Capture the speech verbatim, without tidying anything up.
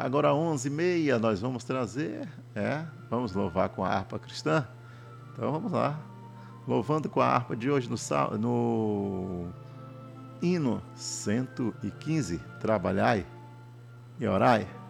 Agora onze e meia nós vamos trazer, é, vamos louvar com a harpa cristã. Então vamos lá. Louvando com a harpa de hoje no, sal- no hino cento e quinze. Trabalhai e orai.